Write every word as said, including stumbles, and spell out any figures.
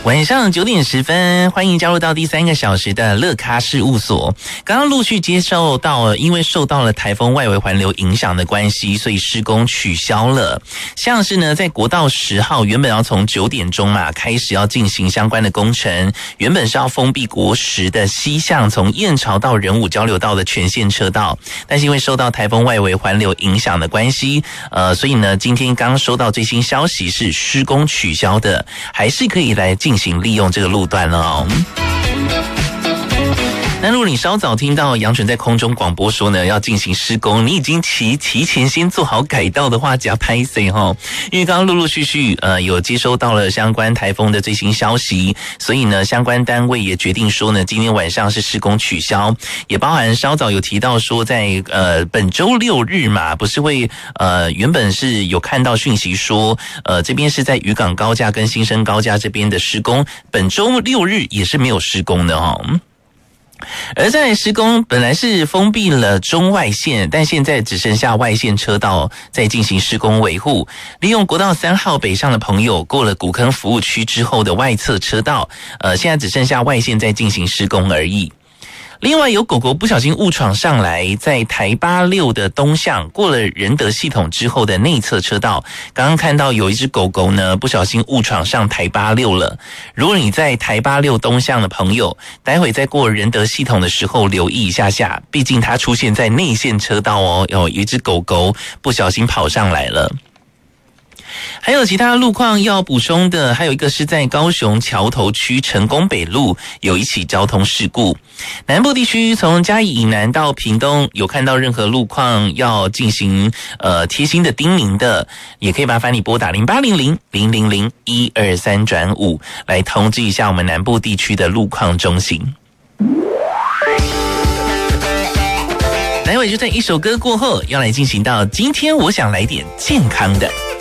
晚上九点十分，欢迎加入到第三个小时的乐咖事务所。刚刚陆续接受到，因为受到了台风外围环流影响的关系，所以施工取消了。像是呢，在国道十号原本要从九点钟嘛开始要进行相关的工程，原本是要封闭国十的西向从燕巢到仁武交流道的全线车道，但是因为受到台风外围环流影响的关系，呃，所以呢，今天刚收到最新消息是施工取消的，还是可以来进行利用这个路段了哦。那如果你稍早听到杨纯在空中广播说呢要进行施工，你已经提提前先做好改道的话，加拍 C 齁，因为刚刚陆陆续续呃有接收到了相关台风的最新消息，所以呢相关单位也决定说呢今天晚上是施工取消，也包含稍早有提到说在呃本周六日嘛，不是会呃原本是有看到讯息说呃这边是在渔港高架跟新生高架这边的施工，本周六日也是没有施工的齁。而在施工本来是封闭了中外线，但现在只剩下外线车道在进行施工维护，利用国道三号北上的朋友过了古坑服务区之后的外侧车道，呃，现在只剩下外线在进行施工而已。另外有狗狗不小心误闯上来，在台八六的东向过了仁德系统之后的内侧车道，刚刚看到有一只狗狗呢不小心误闯上台八六了。如果你在台八六东向的朋友，待会在过仁德系统的时候留意一下下，毕竟它出现在内线车道哦，有一只狗狗不小心跑上来了。还有其他路况要补充的，还有一个是在高雄桥头区成功北路有一起交通事故。南部地区从嘉义以南到屏东有看到任何路况要进行呃贴心的叮咛的，也可以麻烦你拨打零八零零零零零一二三转五来通知一下我们南部地区的路况中心。待会就在一首歌过后，要来进行到今天我想来点健康的。